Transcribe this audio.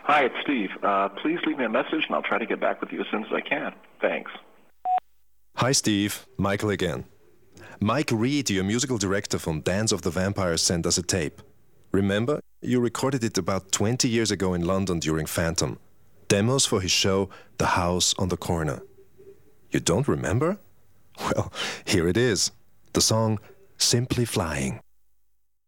Hi, it's Steve. Please leave me a message and I'll try to get back with you as soon as I can. Thanks. Hi Steve, Michael again. Mike Reed, your musical director from Dance of the Vampires, sent us a tape. Remember? You recorded it about 20 years ago in London during Phantom. Demos for his show, The House on the Corner. You don't remember? Well, here it is. The song Simply Flying.